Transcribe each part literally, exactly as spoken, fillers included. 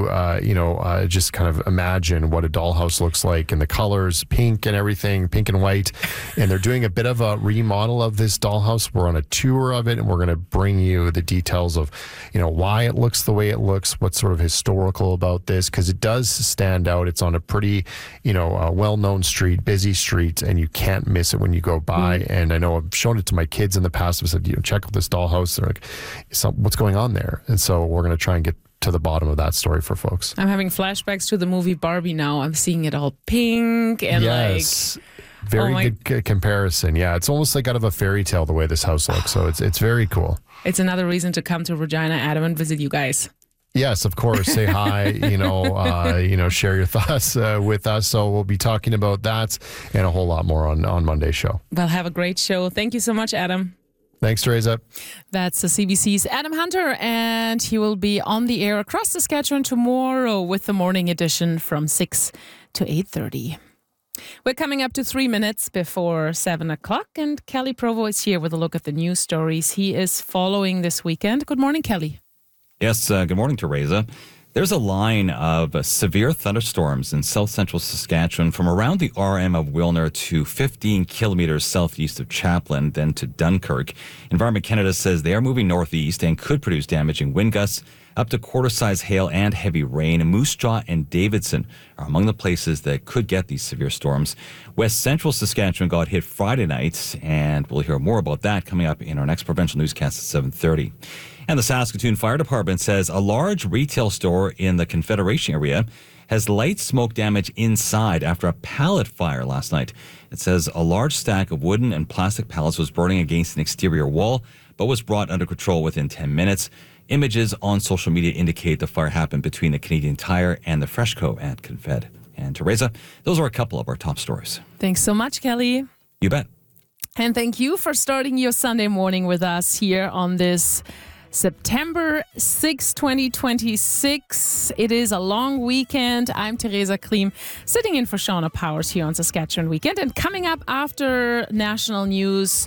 uh, you know, uh, just kind of imagine what a dollhouse looks like and the colors, pink and everything, pink and white. And they're doing a bit of a remodel of this dollhouse. We're on a tour of it, and we're going to bring you the details of, you know, why it looks the way it looks, what's sort of historical about this, because it does stand out. It's on a pretty, you know, uh, well-known street, busy street, and you can't miss it when you go by. Mm. And I know I've shown it to my kids in the past. I said, you know, check out this dollhouse. They're like, what's going on there? And so we're going to try and get to the bottom of that story for folks. I'm having flashbacks to the movie Barbie now. I'm seeing it all pink and yes. like... Very oh my... good c- comparison. Yeah, it's almost like out of a fairy tale the way this house looks. So it's it's very cool. It's another reason to come to Regina, Adam, and visit you guys. Yes, of course. Say hi, you know, uh, you know, share your thoughts uh, with us. So we'll be talking about that and a whole lot more on, on Monday's show. Well, have a great show. Thank you so much, Adam. Thanks, Teresa. That's the C B C's Adam Hunter, and he will be on the air across Saskatchewan tomorrow with the morning edition from six to eight thirty. We're coming up to three minutes before seven o'clock, and Kelly Provo is here with a look at the news stories he is following this weekend. Good morning, Kelly. Yes, uh, good morning, Teresa. There's a line of uh, severe thunderstorms in south central Saskatchewan from around the R M of Wilner to fifteen kilometers southeast of Chaplin, then to Dunkirk. Environment Canada says they are moving northeast and could produce damaging wind gusts up to quarter-size hail and heavy rain. Moose Jaw and Davidson are among the places that could get these severe storms. West central Saskatchewan got hit Friday night, and we'll hear more about that coming up in our next provincial newscast at seven thirty. And the Saskatoon Fire Department says a large retail store in the Confederation area has light smoke damage inside after a pallet fire last night. It says a large stack of wooden and plastic pallets was burning against an exterior wall, but was brought under control within ten minutes. Images on social media indicate the fire happened between the Canadian Tire and the Freshco at Confed. And Teresa, those are a couple of our top stories. Thanks so much, Kelly. You bet. And thank you for starting your Sunday morning with us here on this September sixth, twenty twenty-six. It is a long weekend. I'm Teresa Klim, sitting in for Shauna Powers here on Saskatchewan Weekend. And coming up after national news,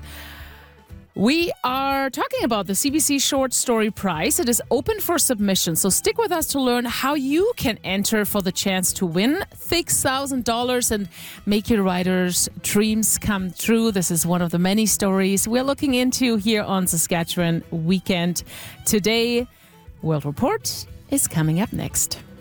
we are talking about the C B C Short Story Prize. It is open for submission, so stick with us to learn how you can enter for the chance to win six thousand dollars and make your writer's dreams come true. This is one of the many stories we're looking into here on Saskatchewan Weekend. Today, World Report is coming up next.